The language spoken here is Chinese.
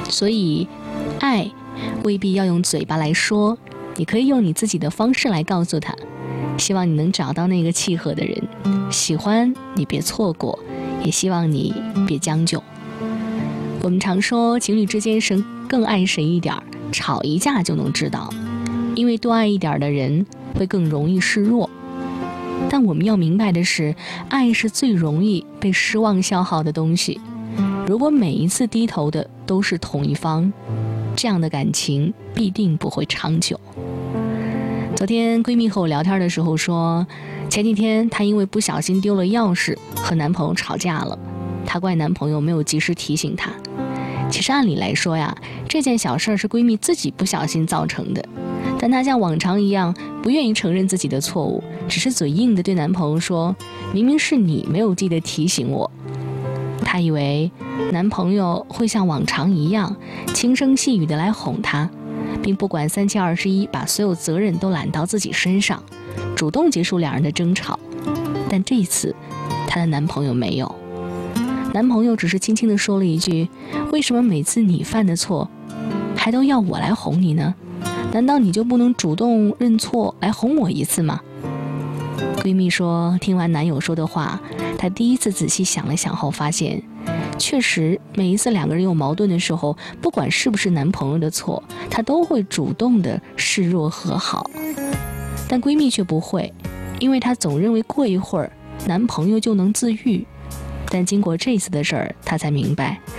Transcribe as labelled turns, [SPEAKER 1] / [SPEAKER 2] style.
[SPEAKER 1] 所以爱未必要用嘴巴来说，你可以用你自己的方式来告诉他，希望你能找到那个契合的人，喜欢你别错过，也希望你别将就。我们常说情侣之间谁更爱谁一点，吵一架就能知道，因为多爱一点的人会更容易示弱。但我们要明白的是，爱是最容易被失望消耗的东西。如果每一次低头的都是同一方，这样的感情必定不会长久。昨天闺蜜和我聊天的时候说，前几天她因为不小心丢了钥匙和男朋友吵架了，她怪男朋友没有及时提醒她。其实按理来说呀，这件小事是闺蜜自己不小心造成的，但她像往常一样不愿意承认自己的错误，只是嘴硬的对男朋友说，明明是你没有记得提醒我。她以为男朋友会像往常一样轻声细语的来哄她，并不管3七21，把所有责任都揽到自己身上，主动结束两人的争吵。但这一次她的男朋友没有，男朋友只是轻轻地说了一句，为什么每次你犯的错还都要我来哄你呢？难道你就不能主动认错来哄我一次吗？闺蜜说，听完男友说的话，她第一次仔细想了想后发现，确实每一次两个人有矛盾的时候，不管是不是男朋友的错，她都会主动的示弱和好。但闺蜜却不会，因为她总认为过一会儿男朋友就能自愈。但经过这次的事儿，她才明白，